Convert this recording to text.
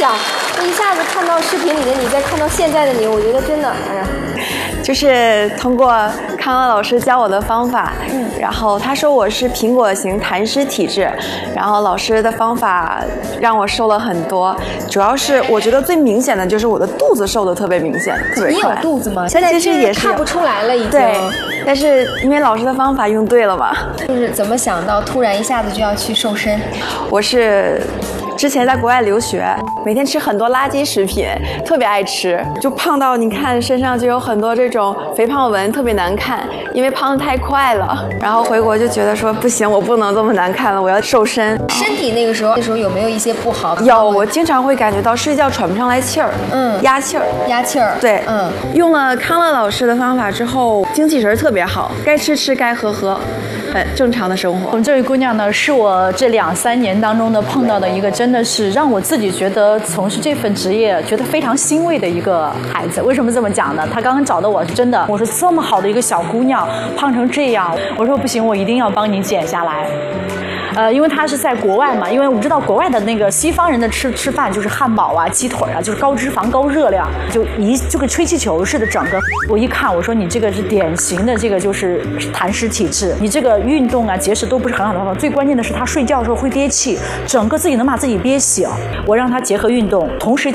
想，我一下子看到视频里的你，再看到现在的你，我觉得真的，哎呀， 就是通过康乐老师教我的方法，然后他说我是苹果型痰湿体质，然后老师的方法让我瘦了很多，主要是我觉得最明显的就是我的肚子瘦的特别明显，特别快。 你有肚子吗？ 现在其实也是看不出来了，已经。 对，但是因为老师的方法用对了嘛。 就是怎么想到突然一下子就要去瘦身？ 我是之前在国外留学，每天吃很多垃圾食品，特别爱吃，就胖到你看身上就有很多这种肥胖纹，特别难看，因为胖得太快了。然后回国就觉得说不行，我不能这么难看了，我要瘦身。 身体那时候有没有一些不好？ 有，我经常会感觉到睡觉喘不上来气儿，压气儿， 压气儿。 对，用了康乐老师的方法之后，精气神特别好，该吃吃，该喝喝。很正常的生活。 我们这位姑娘呢，是我这2-3年当中呢碰到的一个，真的是让我自己觉得从事这份职业觉得非常欣慰的一个孩子。为什么这么讲呢？她刚刚找的我是真的，我说这么好的一个小姑娘胖成这样，我说不行，我一定要帮你减下来。因为他是在国外嘛，因为我们知道国外的那个西方人的吃饭就是汉堡啊、鸡腿啊，就是高脂肪、高热量，就跟吹气球似的。整个我一看，我说你这个是典型的这个就是痰湿体质，你这个运动啊、节食都不是很好的方法。最关键的是他睡觉的时候会憋气，整个自己能把自己憋醒。我让他结合运动，同时